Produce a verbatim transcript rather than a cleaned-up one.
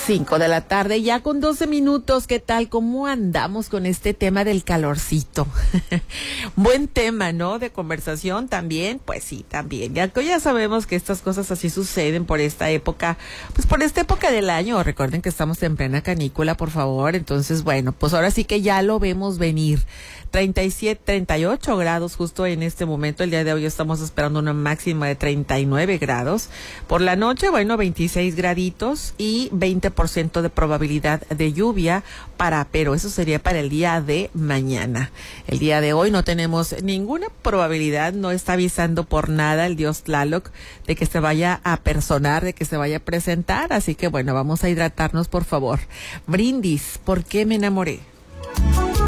Cinco de la tarde, ya con doce minutos. ¿Qué tal? ¿Cómo andamos con este tema del calorcito? Buen tema, ¿no? De conversación también. Pues sí, también. Ya, ya sabemos que estas cosas así suceden por esta época, pues por esta época del año. Recuerden que estamos en plena canícula, por favor. Entonces, bueno, pues ahora sí que ya lo vemos venir. treinta y siete, treinta y ocho grados justo en este momento. El día de hoy estamos esperando una máxima de treinta y nueve grados. Por la noche, bueno, veintiséis graditos y veinte por ciento de probabilidad de lluvia para, pero eso sería para el día de mañana. El día de hoy no tenemos ninguna probabilidad, no está avisando por nada el dios Tlaloc de que se vaya a personar, de que se vaya a presentar. Así que bueno, vamos a hidratarnos, por favor. Brindis, ¿por qué me enamoré?